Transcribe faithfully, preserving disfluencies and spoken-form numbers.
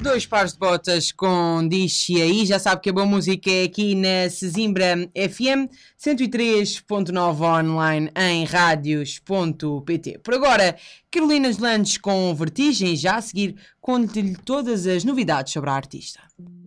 Dois pares de botas com Diz-se aí, já sabe que a boa música é aqui na Sesimbra F M cento e três ponto nove online em radios ponto pt. Por agora, Carolina Landes com Vertigem, já a seguir conto-lhe todas as novidades sobre a artista.